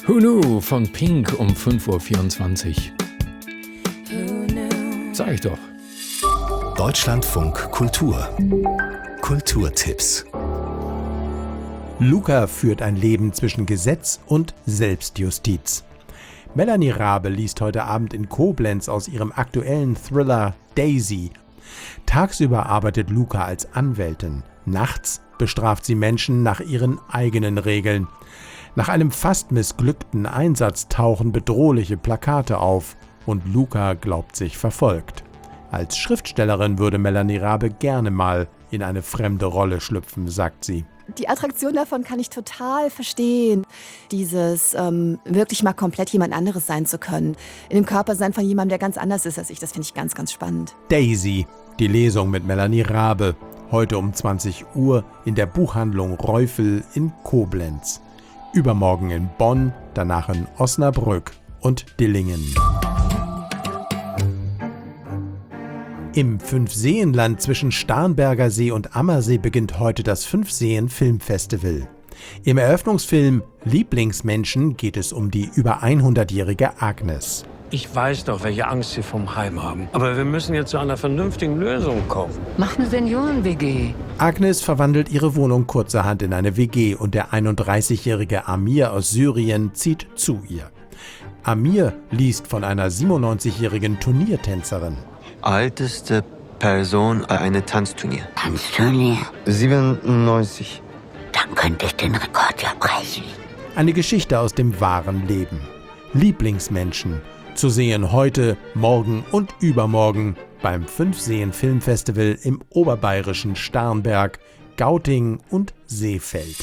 Who Knew von Pink um 5:24 Uhr. Sag ich doch. Deutschlandfunk Kultur. Kulturtipps. Luca führt ein Leben zwischen Gesetz und Selbstjustiz. Melanie Rabe liest heute Abend in Koblenz aus ihrem aktuellen Thriller Daisy. Tagsüber arbeitet Luca als Anwältin. Nachts bestraft sie Menschen nach ihren eigenen Regeln. Nach einem fast missglückten Einsatz tauchen bedrohliche Plakate auf und Luca glaubt sich verfolgt. Als Schriftstellerin würde Melanie Rabe gerne mal in eine fremde Rolle schlüpfen, sagt sie. Die Attraktion davon kann ich total verstehen. Dieses wirklich mal komplett jemand anderes sein zu können. In dem Körper sein von jemandem, der ganz anders ist als ich. Das finde ich ganz, ganz spannend. Daisy, die Lesung mit Melanie Rabe. Heute um 20 Uhr in der Buchhandlung Reufel in Koblenz. Übermorgen in Bonn, danach in Osnabrück und Dillingen. Im Fünfseenland zwischen Starnberger See und Ammersee beginnt heute das Fünfseen-Filmfestival. Im Eröffnungsfilm Lieblingsmenschen geht es um die über 100-jährige Agnes. Ich weiß doch, welche Angst Sie vom Heim haben. Aber wir müssen jetzt zu einer vernünftigen Lösung kommen. Mach eine Senioren-WG. Agnes verwandelt ihre Wohnung kurzerhand in eine WG und der 31-jährige Amir aus Syrien zieht zu ihr. Amir liest von einer 97-jährigen Turniertänzerin. Älteste Person eine Tanzturnier. Tanzturnier? 97. Dann könnte ich den Rekord ja brechen. Eine Geschichte aus dem wahren Leben. Lieblingsmenschen. Zu sehen heute, morgen und übermorgen beim Fünfseen-Filmfestival im oberbayerischen Starnberg, Gauting und Seefeld.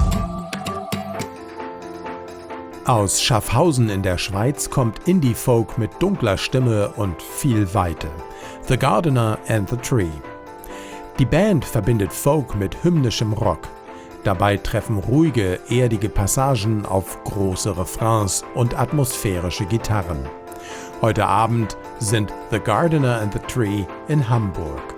Aus Schaffhausen in der Schweiz kommt Indie-Folk mit dunkler Stimme und viel Weite. The Gardener and the Tree. Die Band verbindet Folk mit hymnischem Rock. Dabei treffen ruhige, erdige Passagen auf große Refrains und atmosphärische Gitarren. Heute Abend sind The Gardener and the Tree in Hamburg.